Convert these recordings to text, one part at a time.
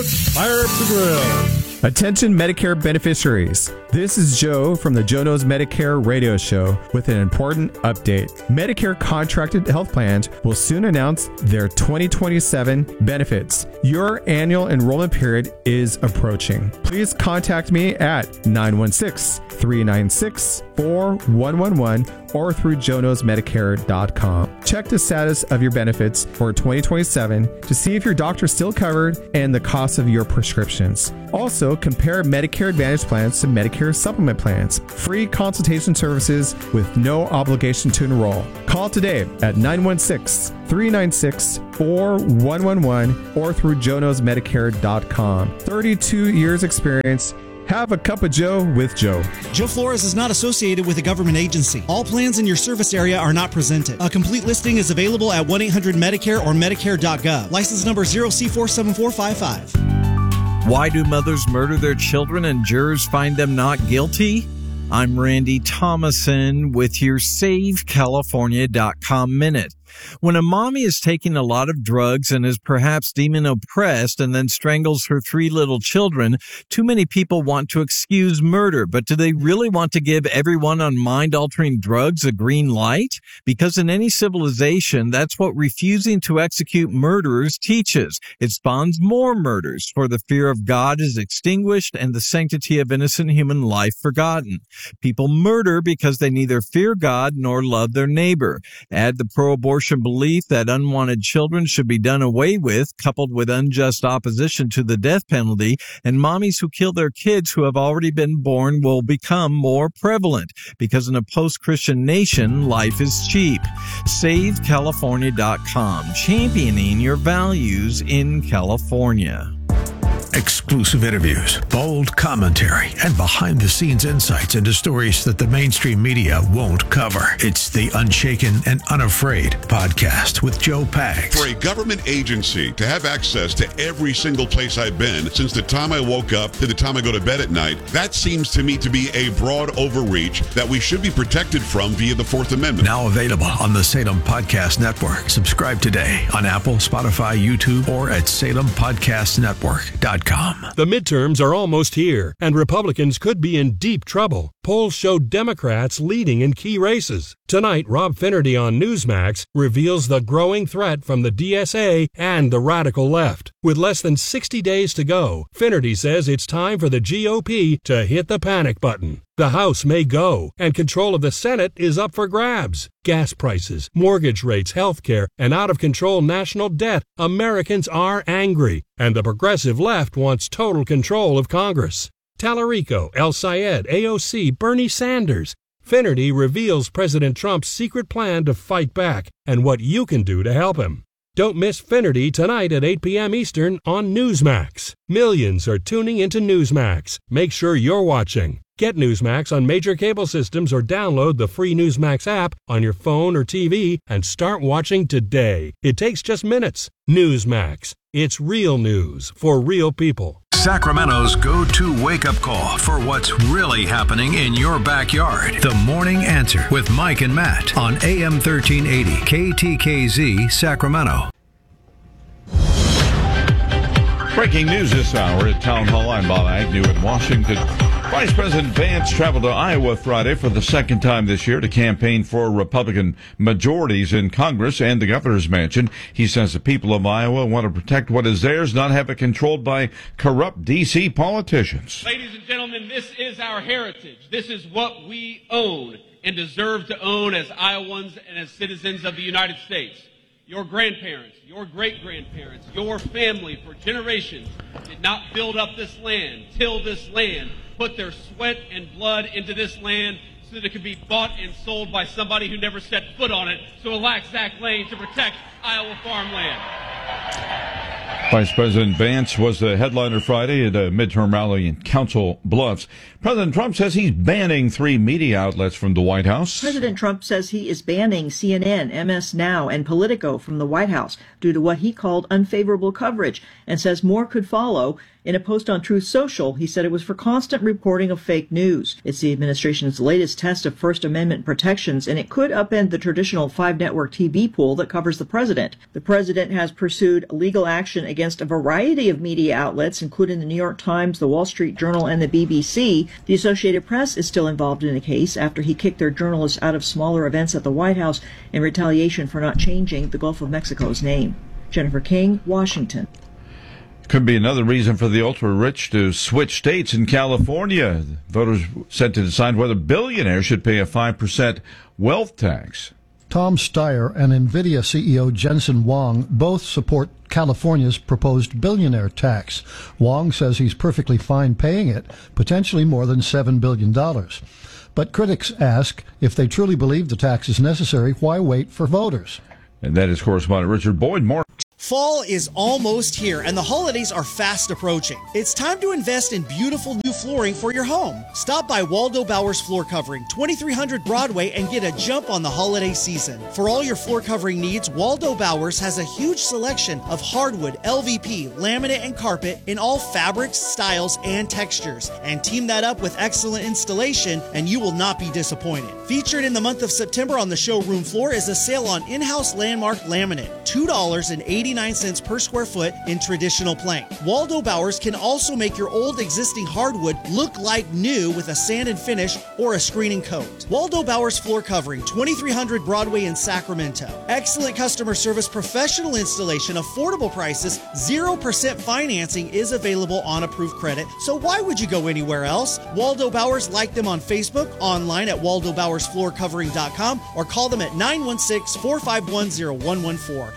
Fire up the grill. Attention Medicare beneficiaries. This is Joe from the Joe Knows Medicare radio show with an important update. Medicare contracted health plans will soon announce their 2027 benefits. Your annual enrollment period is approaching. Please contact me at 916-396-4111 or through joeknowsmedicare.com. Check the status of your benefits for 2027 to see if your doctor is still covered and the cost of your prescriptions. Also, compare Medicare Advantage plans to Medicare Supplement plans. Free consultation services with no obligation to enroll. Call today at 916-396-4111 or through joeknowsmedicare.com. 32 years experience. Have a cup of Joe with Joe. Joe Flores is not associated with a government agency. All plans in your service area are not presented. A complete listing is available at 1-800-MEDICARE or Medicare.gov. License number 0C47455. Why do mothers murder their children and jurors find them not guilty? I'm Randy Thomason with your SaveCalifornia.com Minute. When a mommy is taking a lot of drugs and is perhaps demon oppressed and then strangles her 3 little children, too many people want to excuse murder. But do they really want to give everyone on mind-altering drugs a green light? Because in any civilization, that's what refusing to execute murderers teaches. It spawns more murders, for the fear of God is extinguished and the sanctity of innocent human life forgotten. People murder because they neither fear God nor love their neighbor. Add the pro-abortion belief that unwanted children should be done away with, coupled with unjust opposition to the death penalty, and mommies who kill their kids who have already been born will become more prevalent, because in a post-Christian nation, life is cheap. SaveCalifornia.com, championing your values in California. Exclusive interviews, bold commentary, and behind-the-scenes insights into stories that the mainstream media won't cover. It's the Unshaken and Unafraid podcast with Joe Pags. For a government agency to have access to every single place I've been since the time I woke up to the time I go to bed at night, that seems to me to be a broad overreach that we should be protected from via the Fourth Amendment. Now available on the Salem Podcast Network. Subscribe today on Apple, Spotify, YouTube, or at SalemPodcastNetwork.com. The midterms are almost here, and Republicans could be in deep trouble. Polls show Democrats leading in key races. Tonight, Rob Finnerty on Newsmax reveals the growing threat from the DSA and the radical left. With less than 60 days to go, Finnerty says it's time for the GOP to hit the panic button. The House may go, and control of the Senate is up for grabs. Gas prices, mortgage rates, health care, and out-of-control national debt. Americans are angry, and the progressive left wants total control of Congress. Tallarico, El Sayed, AOC, Bernie Sanders. Finnerty reveals President Trump's secret plan to fight back and what you can do to help him. Don't miss Finnerty tonight at 8 p.m. Eastern on Newsmax. Millions are tuning into Newsmax. Make sure you're watching. Get Newsmax on major cable systems or download the free Newsmax app on your phone or TV and start watching today. It takes just minutes. Newsmax. It's real news for real people. Sacramento's go-to wake-up call for what's really happening in your backyard. The Morning Answer with Mike and Matt on AM 1380 KTKZ Sacramento. Breaking news this hour at Town Hall. I'm Bob Agnew in Washington. Vice President Vance traveled to Iowa Friday for the second time this year to campaign for Republican majorities in Congress and the governor's mansion. He says the people of Iowa want to protect what is theirs, not have it controlled by corrupt D.C. politicians. Ladies and gentlemen, this is our heritage. This is what we own and deserve to own as Iowans and as citizens of the United States. Your grandparents, your great-grandparents, your family for generations did not build up this land, till this land, put their sweat and blood into this land so that it could be bought and sold by somebody who never set foot on it. So elect Zach Lane to protect Iowa farmland. Vice President Vance was the headliner Friday at a midterm rally in Council Bluffs. President Trump says he's banning 3 media outlets from the White House. President Trump says he is banning CNN, MS Now, and Politico from the White House due to what he called unfavorable coverage, and says more could follow. In a post on Truth Social, he said it was for constant reporting of fake news. It's the administration's latest test of First Amendment protections, and it could upend the traditional 5-network TV pool that covers the president. The president has pursued legal action against against a variety of media outlets, including the New York Times, the Wall Street Journal, and the BBC. The Associated Press is still involved in the case after he kicked their journalists out of smaller events at the White House in retaliation for not changing the Gulf of Mexico's name. Jennifer King, Washington. Could be another reason for the ultra-rich to switch states in California. Voters set to decide whether billionaires should pay a 5% wealth tax. Tom Steyer and NVIDIA CEO Jensen Huang both support California's proposed billionaire tax. Huang says he's perfectly fine paying it, potentially more than $7 billion. But critics ask, if they truly believe the tax is necessary, why wait for voters? And that is correspondent Richard Boyd. More. Fall is almost here, and the holidays are fast approaching. It's time to invest in beautiful new flooring for your home. Stop by Waldo Bowers Floor Covering, 2300 Broadway, and get a jump on the holiday season. For all your floor covering needs, Waldo Bowers has a huge selection of hardwood, LVP, laminate, and carpet in all fabrics, styles, and textures. And team that up with excellent installation, and you will not be disappointed. Featured in the month of September on the showroom floor is a sale on in-house Landmark laminate, $2.89 per square foot in traditional plank. Waldo Bowers can also make your old existing hardwood look like new with a sand and finish or a screening coat. Waldo Bowers Floor Covering, 2300 Broadway in Sacramento. Excellent customer service, professional installation, affordable prices, 0% financing is available on approved credit. So why would you go anywhere else? Waldo Bowers, like them on Facebook, online at waldobowersfloorcovering.com, or call them at 916-451-0114.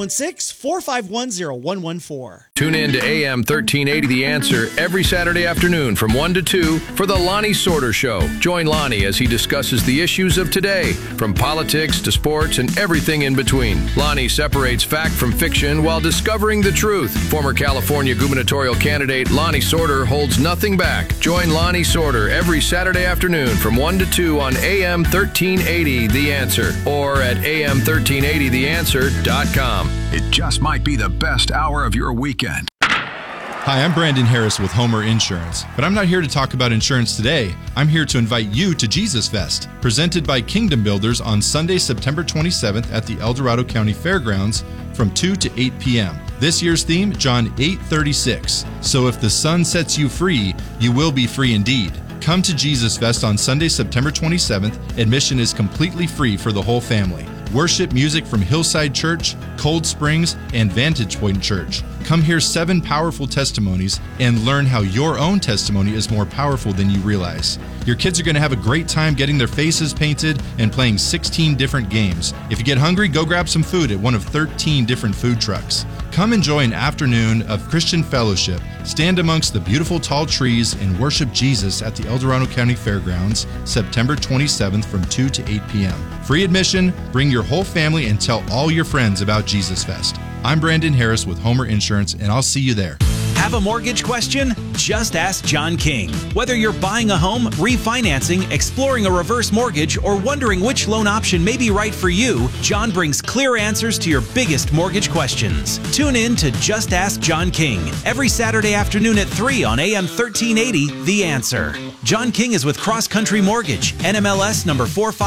916-451-0114. Tune in to AM 1380 The Answer every Saturday afternoon from 1 to 2 for The Lonnie Sorter Show. Join Lonnie as he discusses the issues of today, from politics to sports and everything in between. Lonnie separates fact from fiction while discovering the truth. Former California gubernatorial candidate Lonnie Sorter holds nothing back. Join Lonnie Sorter every Saturday afternoon from 1 to 2 on AM 1380 The Answer or at am1380theanswer.com. It just might be the best hour of your weekend. Hi, I'm Brandon Harris with Homer Insurance, but I'm not here to talk about insurance today. I'm here to invite you to Jesus Fest, presented by Kingdom Builders on Sunday, September 27th at the El Dorado County Fairgrounds from 2 to 8 p.m. This year's theme, John 8:36. So if the sun sets you free, you will be free indeed. Come to Jesus Fest on Sunday, September 27th. Admission is completely free for the whole family. Worship music from Hillside Church, Cold Springs, and Vantage Point Church. Come hear 7 powerful testimonies and learn how your own testimony is more powerful than you realize. Your kids are going to have a great time getting their faces painted and playing 16 different games. If you get hungry, go grab some food at one of 13 different food trucks. Come enjoy an afternoon of Christian fellowship. Stand amongst the beautiful tall trees and worship Jesus at the El Dorado County Fairgrounds, September 27th from 2 to 8 p.m. Free admission, bring your whole family, and tell all your friends about Jesus Fest. I'm Brandon Harris with Homer Insurance, and I'll see you there. Have a mortgage question? Just ask John King. Whether you're buying a home, refinancing, exploring a reverse mortgage, or wondering which loan option may be right for you, John brings clear answers to your biggest mortgage questions. Tune in to Just Ask John King every Saturday afternoon at 3 on AM 1380, The Answer. John King is with Cross Country Mortgage, NMLS number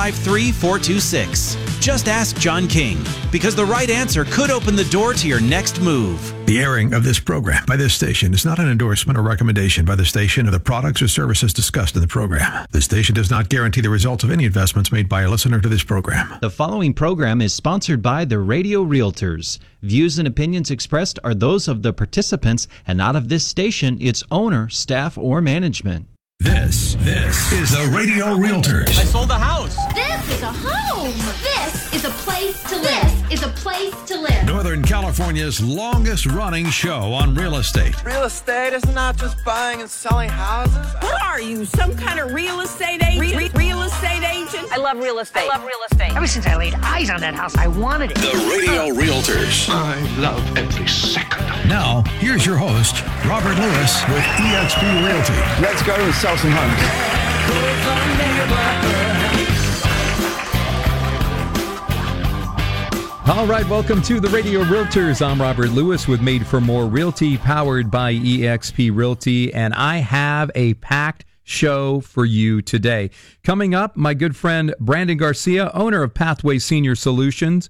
453426. Just ask John King, because the right answer could open the door to your next move. The airing of this program by this station is not an endorsement or recommendation by the station of the products or services discussed in the program. The station does not guarantee the results of any investments made by a listener to this program. The following program is sponsored by the Radio Realtors. Views and opinions expressed are those of the participants and not of this station, its owner, staff, or management. This is the Radio Realtors. I sold the house. This is a home. This is a place to live. This is a place to live. Northern California's longest running show on real estate. Real estate is not just buying and selling houses. What are you, some kind of real estate agent? Real estate agent? I love real estate. Ever since I laid eyes on that house, I wanted it. The Radio Realtors. I love every second. Now, here's your host, Robert Lewis with eXp Realty. Let's go and sell some homes. All right, welcome to the Radio Realtors. I'm Robert Lewis with Made for More Realty, powered by eXp Realty, and I have a packed show for you today. Coming up, my good friend Brandon Garcia, owner of Pathway Senior Solutions,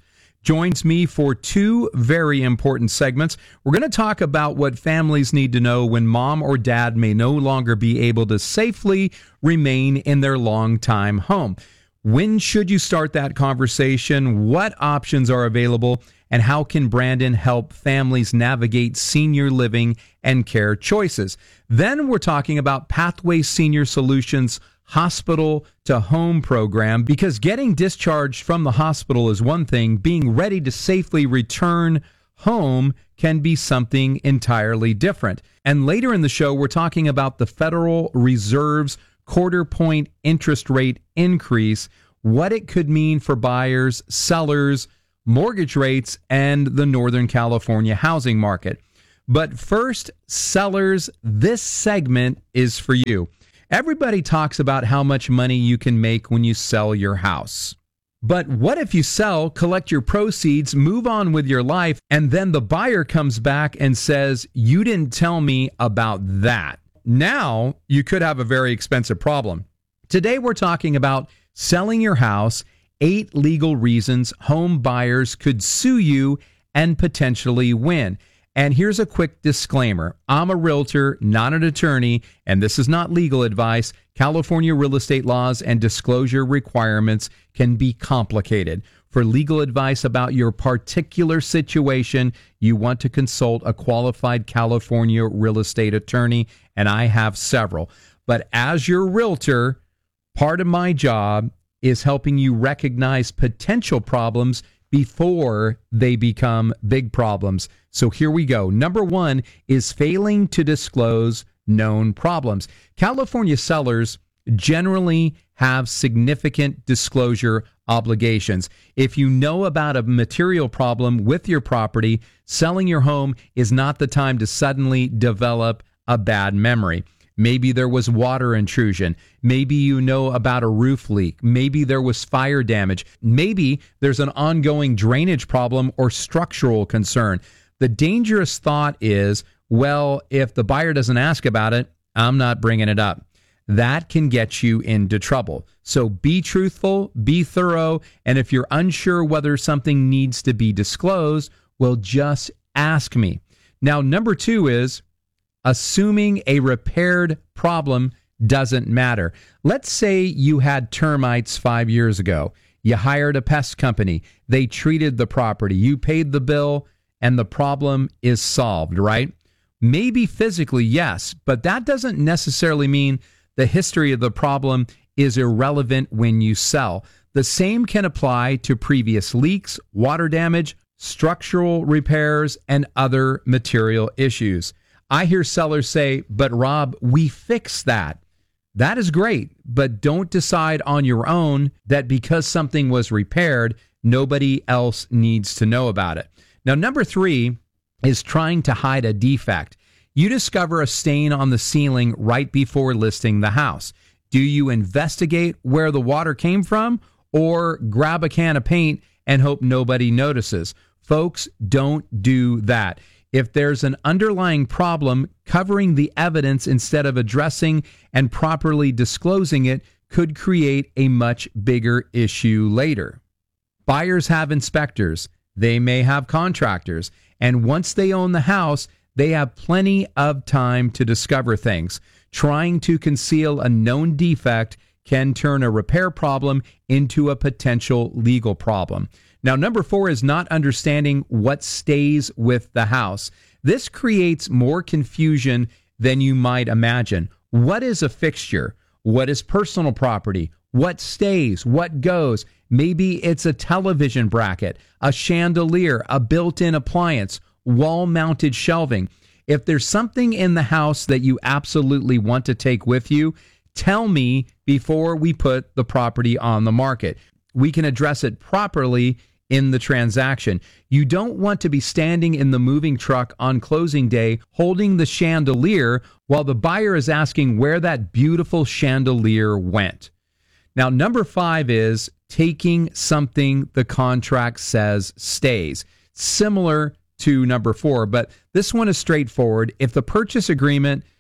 joins me for two very important segments. We're going to talk about what families need to know when mom or dad may no longer be able to safely remain in their long-time home. When should you start that conversation? What options are available? And how can Brandon help families navigate senior living and care choices? Then we're talking about Pathway Senior Solutions hospital to home program, because getting discharged from the hospital is one thing. Being ready to safely return home can be something entirely different. And later in the show, we're talking about the Federal Reserve's quarter point interest rate increase, what it could mean for buyers, sellers, mortgage rates, and the Northern California housing market. But first, sellers, this segment is for you. Everybody talks about how much money you can make when you sell your house. But what if you sell, collect your proceeds, move on with your life, and then the buyer comes back and says, "You didn't tell me about that"? Now, you could have a very expensive problem. Today, we're talking about selling your house, 8 legal reasons home buyers could sue you and potentially win. And here's a quick disclaimer. I'm a realtor, not an attorney, and this is not legal advice. California real estate laws and disclosure requirements can be complicated. For legal advice about your particular situation, you want to consult a qualified California real estate attorney, and I have several. But as your realtor, part of my job is helping you recognize potential problems before they become big problems. So here we go. Number 1 is failing to disclose known problems. California sellers generally have significant disclosure obligations. If you know about a material problem with your property, selling your home is not the time to suddenly develop a bad memory. Maybe there was water intrusion. Maybe you know about a roof leak. Maybe there was fire damage. Maybe there's an ongoing drainage problem or structural concern. The dangerous thought is, well, if the buyer doesn't ask about it, I'm not bringing it up. That can get you into trouble. So be truthful, be thorough, and if you're unsure whether something needs to be disclosed, well, just ask me. Now, number 2 is assuming a repaired problem doesn't matter. Let's say you had termites 5 years ago. You hired a pest company. They treated the property. You paid the bill, and the problem is solved, right? Maybe physically, yes, but that doesn't necessarily mean the history of the problem is irrelevant when you sell. The same can apply to previous leaks, water damage, structural repairs, and other material issues. I hear sellers say, "But Rob, we fixed that." That is great, but don't decide on your own that because something was repaired, nobody else needs to know about it. Now, number 3 is trying to hide a defect. You discover a stain on the ceiling right before listing the house. Do you investigate where the water came from or grab a can of paint and hope nobody notices? Folks, don't do that. If there's an underlying problem, covering the evidence instead of addressing and properly disclosing it could create a much bigger issue later. Buyers have inspectors. They may have contractors. And once they own the house, they have plenty of time to discover things. Trying to conceal a known defect can turn a repair problem into a potential legal problem. Now, number 4 is not understanding what stays with the house. This creates more confusion than you might imagine. What is a fixture? What is personal property? What stays? What goes? Maybe it's a television bracket, a chandelier, a built-in appliance, wall-mounted shelving. If there's something in the house that you absolutely want to take with you, tell me before we put the property on the market. We can address it properly in the transaction. You don't want to be standing in the moving truck on closing day holding the chandelier while the buyer is asking where that beautiful chandelier went. Now, number 5 is taking something the contract says stays. Similar to number 4, but this one is straightforward. If the purchase agreement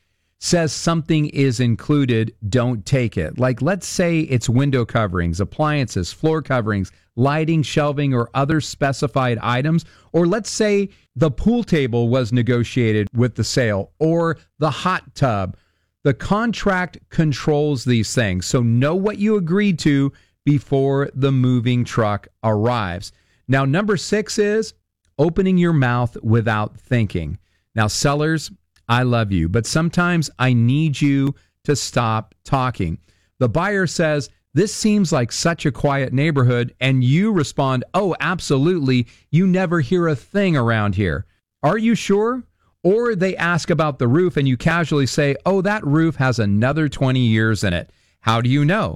says something is included, don't take it. Like, let's say it's window coverings, appliances, floor coverings, lighting, shelving, or other specified items. Or let's say the pool table was negotiated with the sale, or the hot tub. The contract controls these things. So know what you agreed to before the moving truck arrives. Now, number 6 is opening your mouth without thinking. Now, sellers, I love you, but sometimes I need you to stop talking. The buyer says, this seems like such a quiet neighborhood, and you respond, oh, absolutely, you never hear a thing around here. Are you sure? Or they ask about the roof, and you casually say, oh, that roof has another 20 years in it. How do you know?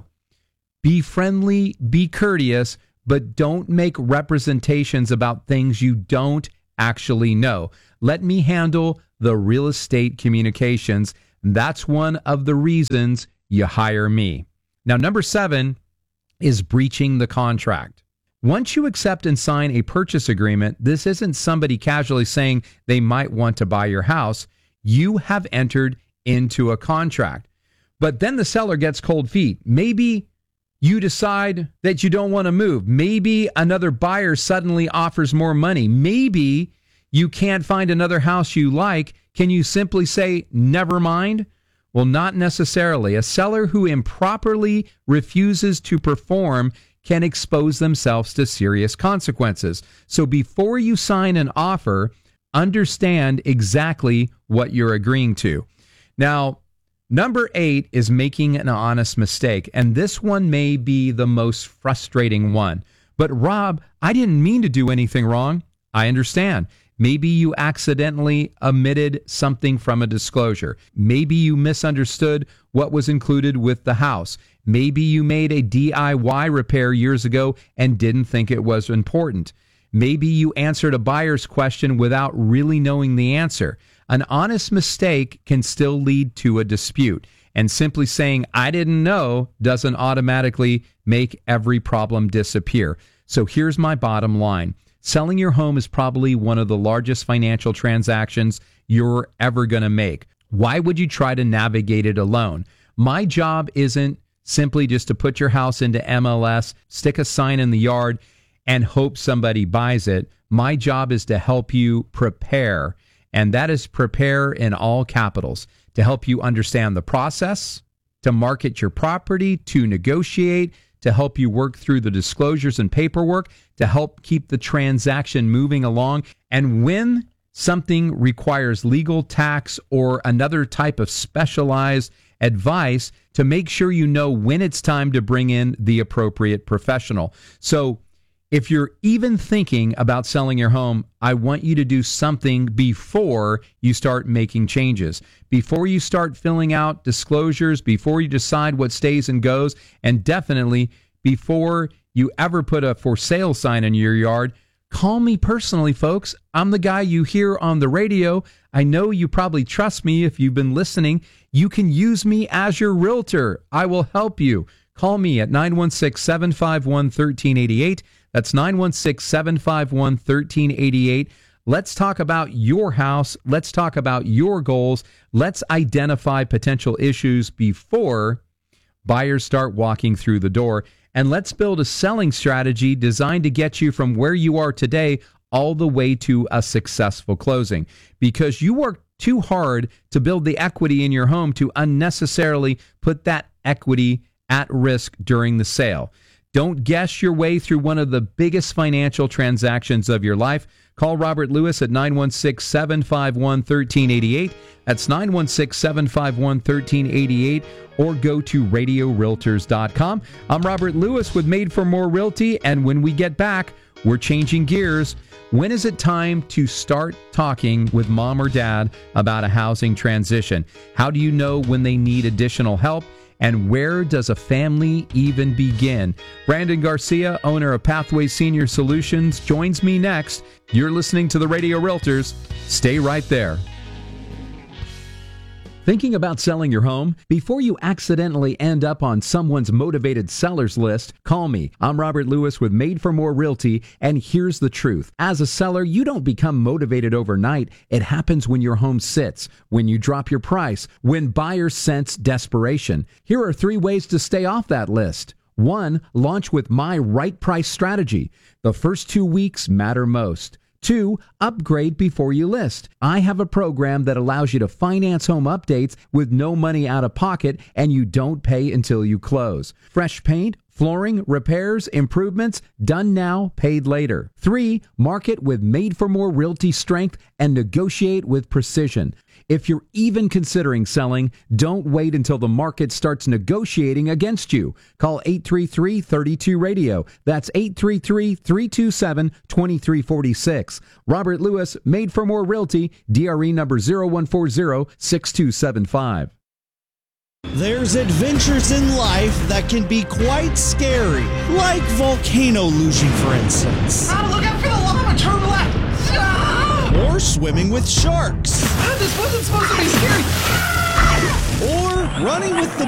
Be friendly, be courteous, but don't make representations about things you don't actually know. Let me handle the real estate communications. That's one of the reasons you hire me. Now, number 7 is breaching the contract. Once you accept and sign a purchase agreement, this isn't somebody casually saying they might want to buy your house. You have entered into a contract. But then the seller gets cold feet. Maybe you decide that you don't want to move. Maybe another buyer suddenly offers more money. Maybe you can't find another house you like. Can you simply say, never mind? Well, not necessarily. A seller who improperly refuses to perform can expose themselves to serious consequences. So before you sign an offer, understand exactly what you're agreeing to. Now, number 8 is making an honest mistake, and this one may be the most frustrating one. But Rob, I didn't mean to do anything wrong. I understand. Maybe you accidentally omitted something from a disclosure. Maybe you misunderstood what was included with the house. Maybe you made a DIY repair years ago and didn't think it was important. Maybe you answered a buyer's question without really knowing the answer. An honest mistake can still lead to a dispute. And simply saying, I didn't know, doesn't automatically make every problem disappear. So here's my bottom line. Selling your home is probably one of the largest financial transactions you're ever going to make. Why would you try to navigate it alone? My job isn't simply just to put your house into MLS, stick a sign in the yard, and hope somebody buys it. My job is to help you prepare, and that is prepare in all capitals, to help you understand the process, to market your property, to negotiate, to help you work through the disclosures and paperwork, to help keep the transaction moving along. And when something requires legal, tax, or another type of specialized advice, to make sure you know when it's time to bring in the appropriate professional. So if you're even thinking about selling your home, I want you to do something before you start making changes, before you start filling out disclosures, before you decide what stays and goes, and definitely before you ever put a for sale sign in your yard. Call me personally, folks. I'm the guy you hear on the radio. I know you probably trust me if you've been listening. You can use me as your realtor. I will help you. Call me at 916-751-1388. That's 916-751-1388. Let's talk about your house. Let's talk about your goals. Let's identify potential issues before buyers start walking through the door. And let's build a selling strategy designed to get you from where you are today all the way to a successful closing. Because you worked too hard to build the equity in your home to unnecessarily put that equity at risk during the sale. Don't guess your way through one of the biggest financial transactions of your life. Call Robert Lewis at 916-751-1388. That's 916-751-1388. Or go to RadioRealtors.com. I'm Robert Lewis with Made for More Realty. And when we get back, we're changing gears. When is it time to start talking with mom or dad about a housing transition? How do you know when they need additional help? And where does a family even begin? Brandon Garcia, owner of Pathway Senior Solutions, joins me next. You're listening to the Radio Realtors. Stay right there. Thinking about selling your home? Before you accidentally end up on someone's motivated sellers list, call me. I'm Robert Lewis with Made for More Realty, and here's the truth. As a seller, you don't become motivated overnight. It happens when your home sits, when you drop your price, when buyers sense desperation. Here are 3 ways to stay off that list. 1, launch with my right price strategy. The first 2 weeks matter most. 2, upgrade before you list. I have a program that allows you to finance home updates with no money out of pocket, and you don't pay until you close. Fresh paint, flooring, repairs, improvements, done now, paid later. 3, market with Made for More Realty strength and negotiate with precision. If you're even considering selling, don't wait until the market starts negotiating against you. Call 833-32-RADIO. That's 833-327-2346. Robert Lewis, Made for More Realty, DRE number 0140-6275. There's adventures in life that can be quite scary, like volcano luge, for instance. Look out for the lava, turn left! Or swimming with sharks. This wasn't supposed to be scary! Or running with the